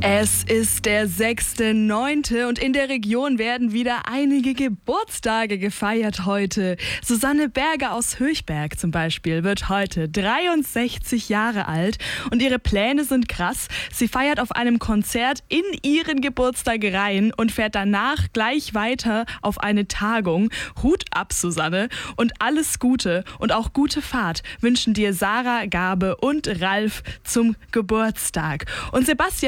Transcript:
Es ist der 6.9. und in der Region werden wieder einige Geburtstage gefeiert heute. Susanne Berger aus Höchberg zum Beispiel wird heute 63 Jahre alt und ihre Pläne sind krass. Sie feiert auf einem Konzert in ihren Geburtstag rein und fährt danach gleich weiter auf eine Tagung. Hut ab, Susanne, und alles Gute und auch gute Fahrt wünschen dir Sarah, Gabe und Ralf zum Geburtstag. Und Sebastian